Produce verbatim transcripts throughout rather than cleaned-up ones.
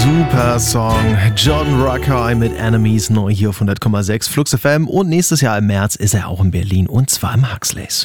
Super Song. Jordan Rakei mit Enemies, neu hier auf hundert Komma sechs Flux F M. Und nächstes Jahr im März ist er auch in Berlin und zwar im Huxleys.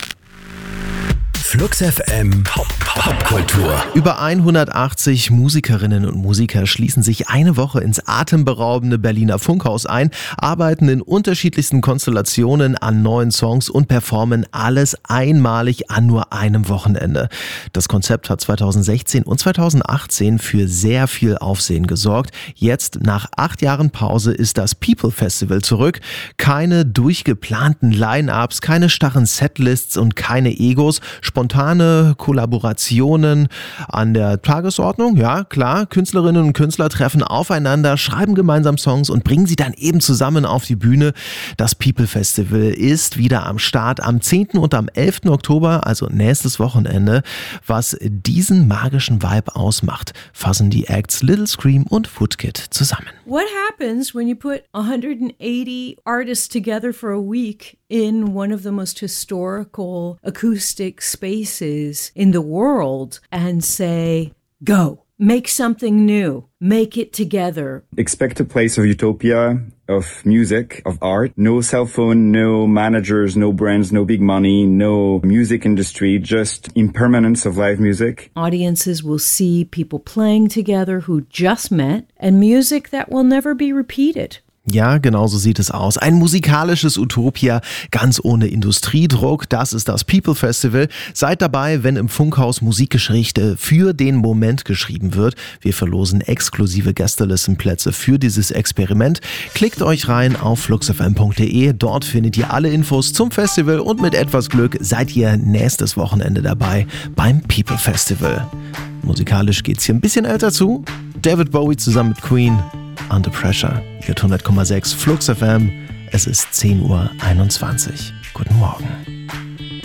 Flux F M Popkultur. Über hundertachtzig Musikerinnen und Musiker schließen sich eine Woche ins atemberaubende Berliner Funkhaus ein, arbeiten in unterschiedlichsten Konstellationen an neuen Songs und performen alles einmalig an nur einem Wochenende. Das Konzept hat zweitausendsechzehn und zweitausendachtzehn für sehr viel Aufsehen gesorgt. Jetzt, nach acht Jahren Pause, ist das People Festival zurück. Keine durchgeplanten Line-Ups, keine starren Setlists und keine Egos. Spontane Kollaborationen an der Tagesordnung, ja klar, Künstlerinnen und Künstler treffen aufeinander, schreiben gemeinsam Songs und bringen sie dann eben zusammen auf die Bühne. Das People Festival ist wieder am Start am zehnten und am elften Oktober, also nächstes Wochenende. Was diesen magischen Vibe ausmacht, fassen die Acts Little Scream und Woodkid zusammen. What happens when you put one hundred eighty artists together for a week in one of the most historical acoustic spaces in the world and say, go, make something new, make it together? Expect a place of utopia, of music, of art. No cell phone, no managers, no brands, no big money, no music industry, just impermanence of live music. Audiences will see people playing together who just met and music that will never be repeated. Ja, genau so sieht es aus. Ein musikalisches Utopia, ganz ohne Industriedruck. Das ist das People Festival. Seid dabei, wenn im Funkhaus Musikgeschichte für den Moment geschrieben wird. Wir verlosen exklusive Gästelistenplätze für dieses Experiment. Klickt euch rein auf flux f m punkt d e. Dort findet ihr alle Infos zum Festival und mit etwas Glück seid ihr nächstes Wochenende dabei beim People Festival. Musikalisch geht's hier ein bisschen älter zu. David Bowie zusammen mit Queen. Under Pressure, hier hundert Komma sechs Flux F M. Es ist zehn Uhr einundzwanzig. Guten Morgen.